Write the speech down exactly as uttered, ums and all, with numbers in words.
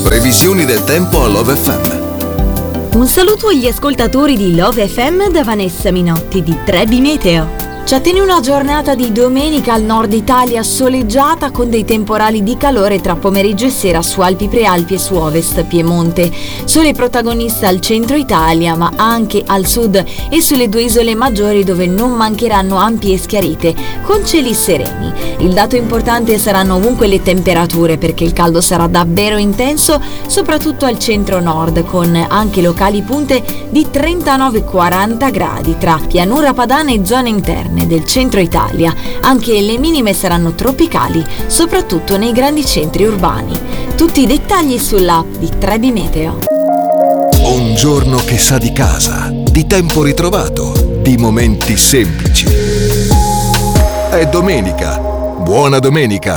Previsioni del tempo a Love F M. Un saluto agli ascoltatori di Love F M da Vanessa Minotti di Trebi Meteo. Ci attende una giornata di domenica al nord Italia soleggiata con dei temporali di calore tra pomeriggio e sera su Alpi Prealpi e su Ovest Piemonte. Sole protagonista al centro Italia, ma anche al sud e sulle due isole maggiori dove non mancheranno ampie schiarite con cieli sereni. Il dato importante saranno ovunque le temperature perché il caldo sarà davvero intenso, soprattutto al centro-nord con anche locali punte di trentanove quaranta gradi tra pianura padana e zone interne del centro Italia. Anche le minime saranno tropicali, soprattutto nei grandi centri urbani. Tutti i dettagli sull'app di Trebi Meteo. Un giorno che sa di casa, di tempo ritrovato, di momenti semplici. È domenica. Buona domenica